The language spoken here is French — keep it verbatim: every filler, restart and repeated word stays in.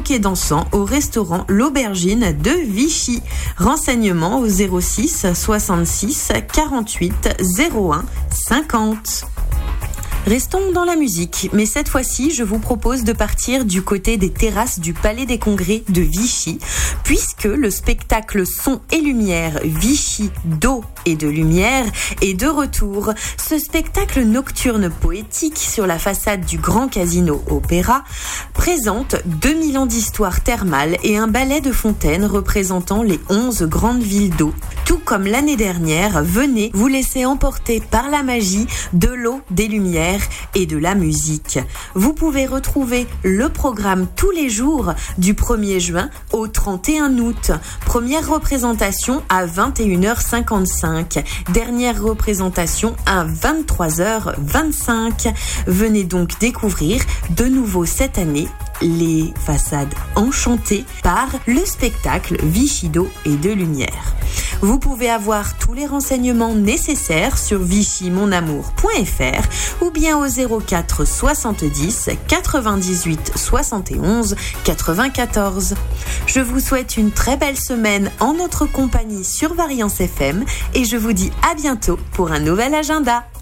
et dansant au restaurant L'Aubergine de Vichy. Renseignements au zéro six soixante-six quarante-huit zéro un cinquante. Restons dans la musique, mais cette fois-ci, je vous propose de partir du côté des terrasses du Palais des Congrès de Vichy, puisque le spectacle Son et Lumière Vichy d'eau et de lumière est de retour. Ce spectacle nocturne poétique sur la façade du Grand Casino Opéra présente deux mille ans d'histoire thermale et un ballet de fontaines représentant les onze grandes villes d'eau. Tout comme l'année dernière, venez vous laisser emporter par la magie de l'eau, des lumières et de la musique. Vous pouvez retrouver le programme tous les jours du premier juin au trente et un août. Première représentation à vingt et une heures cinquante-cinq. Dernière représentation à vingt-trois heures vingt-cinq. Venez donc découvrir de nouveau cette année les façades enchantées par le spectacle Vichy d'eau et de lumière. Vous pouvez avoir tous les renseignements nécessaires sur vichy mon amour point f r ou bien au zéro quatre soixante-dix quatre-vingt-dix-huit soixante et onze quatre-vingt-quatorze. Je vous souhaite une très belle semaine en notre compagnie sur Variance F M et je vous dis à bientôt pour un nouvel agenda.